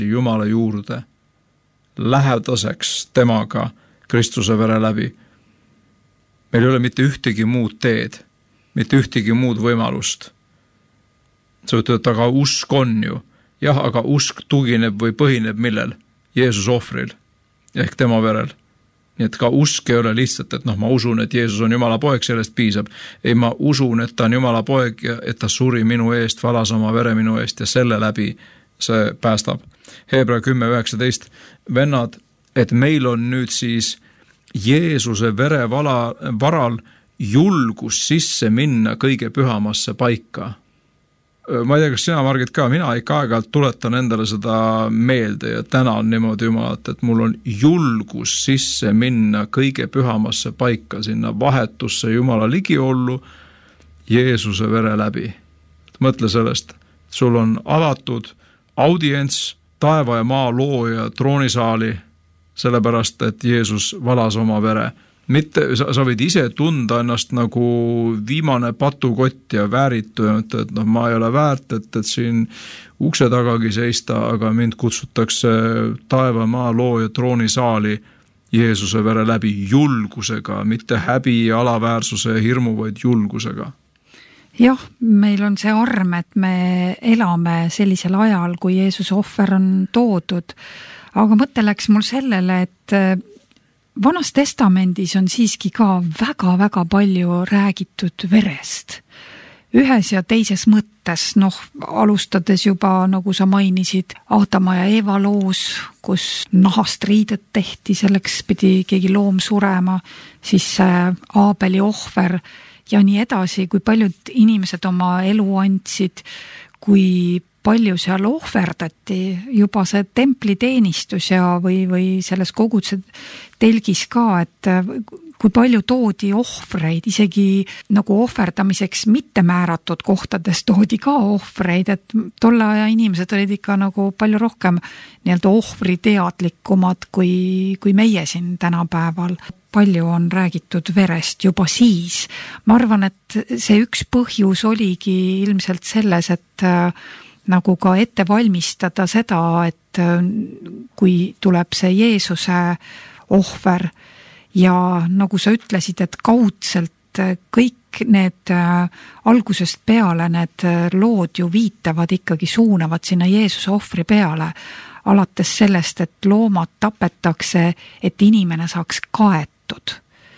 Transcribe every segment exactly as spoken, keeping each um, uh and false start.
Jumala juurde, lähedaseks temaga Kristuse vere läbi. Meil ei ole mitte ühtegi muud teed, mitte ühtegi muud võimalust. Sa ütled, aga usk on ju. Jah, aga usk tugineb või põhineb millel? Jeesus ohvril, ehk tema verel. Nii et ka usk ei ole lihtsalt, et noh, ma usun, et Jeesus on Jumala poeg, sellest piisab. Ei, ma usun, et ta on Jumala poeg ja et ta suri minu eest, valas oma vere minu eest ja selle läbi see päästab. Hebra kümme üheksateist, vennad, et meil on nüüd siis Jeesuse vere vala, varal julgus sisse minna kõige pühamasse paika. Ma ei tea, kas sina, Margit, ka, mina ikka aeg-ajalt tuletan endale seda meelde ja tänan niimoodi Jumalat, et mul on julgus sisse minna kõige pühamasse paika, sinna vahetusse Jumala ligiollu Jeesuse vere läbi. Mõtle sellest, sul on avatud audients taeva ja maa looja troonisaali, sellepärast, et Jeesus valas oma vere. Mitte, sa, sa võid ise tunda ennast nagu viimane patukott ja vääritu ja mõtle, et noh, ma ei ole väärt, et, et siin ukse tagagi seista, aga mind kutsutakse taeva maa looja troonisaali Jeesuse vere läbi julgusega, mitte häbi, alaväärsuse ja hirmu, vaid julgusega. Jah, meil on see arm, et me elame sellisel ajal, kui Jeesuse ohver on toodud, aga mõte läks mul sellele, et Vanas testamendis on siiski ka väga-väga palju räägitud verest. Ühes ja teises mõttes, noh, alustades juba, nagu sa mainisid, Aadama ja Eeva loos, kus nahast riidet tehti, selleks pidi keegi loom surema, siis Aabeli ohver ja nii edasi, kui paljud inimesed oma elu andsid, kui palju seal ohverdati, juba see templiteenistus ja või, või selles koguduse telgis ka, et kui palju toodi ohvreid, isegi nagu ohverdamiseks mitte määratud kohtades toodi ka ohvreid, et tolle aja inimesed olid ikka nagu palju rohkem nii-öelda ohvriteadlikumad kui, kui meie siin tänapäeval. Palju on räägitud verest juba siis. Ma arvan, et see üks põhjus oligi ilmselt selles, et nagu ka ette valmistada seda, et kui tuleb see Jeesuse ohver ja nagu sa ütlesid, et kaudselt kõik need algusest peale need lood ju viitavad ikkagi, suunavad sinna Jeesuse ohvri peale, alates sellest, et loomad tapetakse, et inimene saaks kaetud.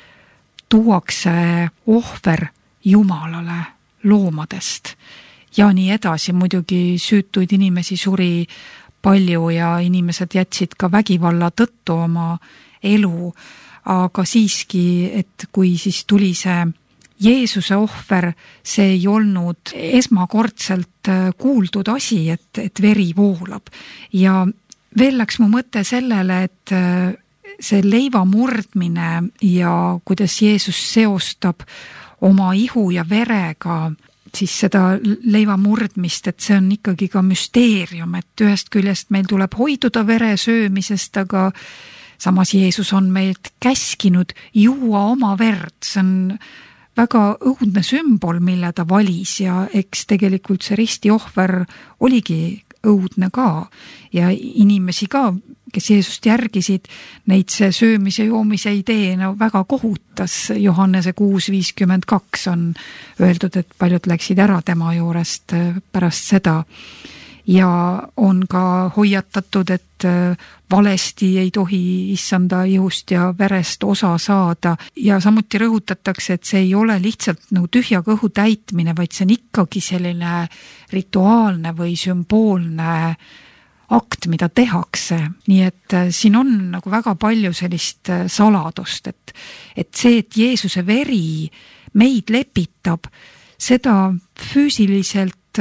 Tuuakse ohver Jumalale loomadest ja nii edasi. Muidugi süütuid inimesi suri palju ja inimesed jätsid ka vägivalla tõttu oma elu, aga siiski, et kui siis tuli see Jeesuse ohver, see ei olnud esmakordselt kuuldud asi, et, et veri voolab. Ja veel läks mu mõte sellele, et see leiva murdmine ja kuidas Jeesus seostab oma ihu ja verega siis seda leiva murdmist, et see on ikkagi ka müsteerium, et ühest küljest meil tuleb hoiduda vere söömisest, aga samas Jeesus on meilt käskinud juua oma verd. See on väga õudne sümbol, mille ta valis ja eks tegelikult see ristiohver oligi õudne ka ja inimesi ka, kes Jeesust järgisid, neid see söömise joomise idee no, väga kohutas. Johannese kuus viiskümmend kaks on öeldud, et paljud läksid ära tema juurest pärast seda ja on ka hoiatatud, et valesti ei tohi issanda ihust ja verest osa saada ja samuti rõhutatakse, et see ei ole lihtsalt nagu tühja kõhu täitmine, vaid see on ikkagi selline rituaalne või sümboolne akt, mida tehakse. Nii et siin on nagu väga palju sellist saladust, et, et see, et Jeesuse veri meid lepitab, seda füüsiliselt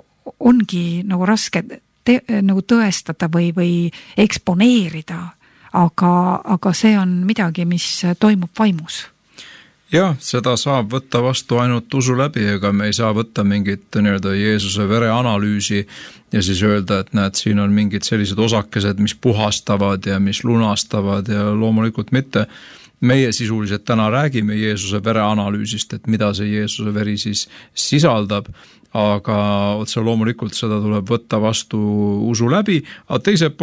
ongi nagu raske te, nagu tõestada või, või eksponeerida, aga, aga see on midagi, mis toimub vaimus. Jah, seda saab võtta vastu ainult usu läbi, ega me ei saa võtta mingit nii-öelda Jeesuse vere analüüsi ja siis öelda, et näed, siin on mingid sellised osakesed, mis puhastavad ja mis lunastavad ja loomulikult mitte. Meie sisuliselt täna räägime Jeesuse vere analüüsist, et mida see Jeesuse veri siis sisaldab, aga otse loomulikult seda tuleb võtta vastu usu läbi, aga teiselt